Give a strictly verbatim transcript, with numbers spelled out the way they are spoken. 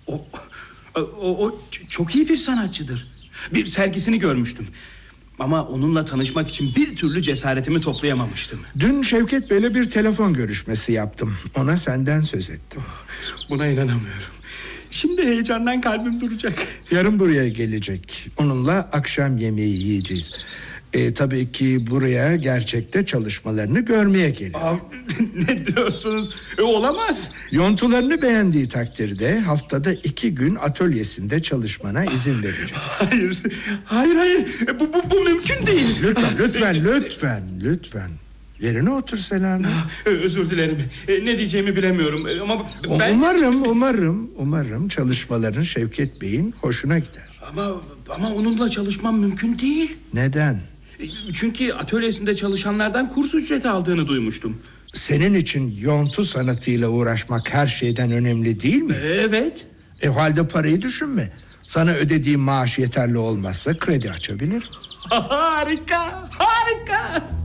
O, o, o çok iyi bir sanatçıdır. Bir sergisini görmüştüm. Ama onunla tanışmak için bir türlü cesaretimi toplayamamıştım. Dün Şevket Bey'le bir telefon görüşmesi yaptım. Ona senden söz ettim. Buna inanamıyorum. Şimdi heyecandan kalbim duracak. Yarın buraya gelecek. Onunla akşam yemeği yiyeceğiz. E, tabii ki buraya gerçekte çalışmalarını görmeye geliyor. Aa, ne diyorsunuz? E, olamaz. Yontularını beğendiği takdirde haftada iki gün atölyesinde çalışmana izin vereceğim. Hayır, hayır, hayır. E, bu, bu, bu mümkün değil. Lütfen, lütfen, lütfen, lütfen. Yerine otur Selami. E, özür dilerim. E, ne diyeceğimi bilemiyorum. E, ama ben... Umarım, umarım, umarım çalışmaların Şevket Bey'in hoşuna gider. Ama, ama onunla çalışmam mümkün değil. Neden? Çünkü atölyesinde çalışanlardan kurs ücreti aldığını duymuştum. Senin için yontu sanatıyla uğraşmak her şeyden önemli değil mi? Evet. E halde parayı düşünme. Sana ödediğim maaş yeterli olmazsa kredi açabilir. Harika, harika.